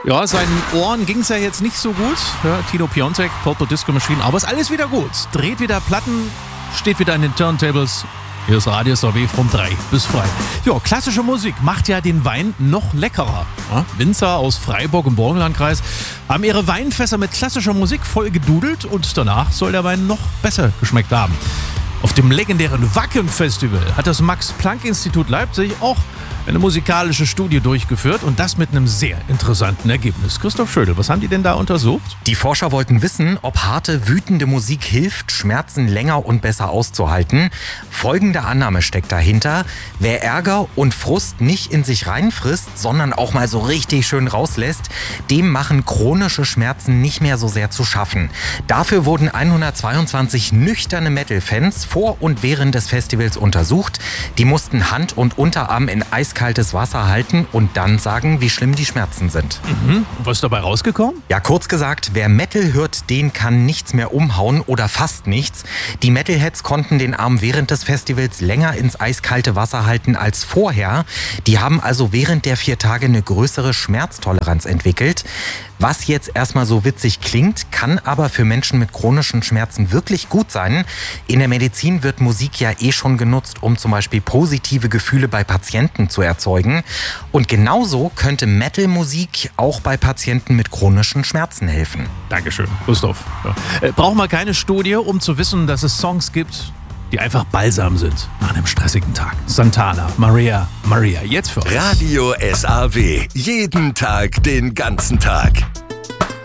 Ja, seinen Ohren ging es ja jetzt nicht so gut. Ja, Tino Piontek, Purple Disco Machine, aber ist alles wieder gut. Dreht wieder Platten, steht wieder in den Turntables. Hier ist Radio SAW von 3 bis frei. Ja, klassische Musik macht ja den Wein noch leckerer. Ja, Winzer aus Freiburg im Burgenlandkreis haben ihre Weinfässer mit klassischer Musik voll gedudelt und danach soll der Wein noch besser geschmeckt haben. Auf dem legendären Wacken-Festival hat das Max-Planck-Institut Leipzig auch eine musikalische Studie durchgeführt und das mit einem sehr interessanten Ergebnis. Christoph Schödel, was haben die denn da untersucht? Die Forscher wollten wissen, ob harte, wütende Musik hilft, Schmerzen länger und besser auszuhalten. Folgende Annahme steckt dahinter: Wer Ärger und Frust nicht in sich reinfrisst, sondern auch mal so richtig schön rauslässt, dem machen chronische Schmerzen nicht mehr so sehr zu schaffen. Dafür wurden 122 nüchterne Metal-Fans vor und während des Festivals untersucht. Die mussten Hand und Unterarm in eiskaltes Wasser halten und dann sagen, wie schlimm die Schmerzen sind. Was ist dabei rausgekommen? Ja, kurz gesagt, wer Metal hört, den kann nichts mehr umhauen oder fast nichts. Die Metalheads konnten den Arm während des Festivals länger ins eiskalte Wasser halten als vorher. Die haben also während der 4 Tage eine größere Schmerztoleranz entwickelt. Was jetzt erstmal so witzig klingt, kann aber für Menschen mit chronischen Schmerzen wirklich gut sein. In der Medizin wird Musik ja schon genutzt, um zum Beispiel positive Gefühle bei Patienten zu erzeugen. Und genauso könnte Metal-Musik auch bei Patienten mit chronischen Schmerzen helfen. Dankeschön, Christoph. Ja. Braucht man keine Studie, um zu wissen, dass es Songs gibt, die einfach Balsam sind nach einem stressigen Tag. Santana, Maria, jetzt für euch. Radio SAW. Jeden Tag, den ganzen Tag.